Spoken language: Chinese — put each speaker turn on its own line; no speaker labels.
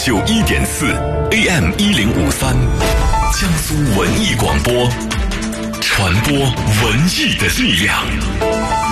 91.4 AM 1053，江苏文艺广播，传播文艺的力量。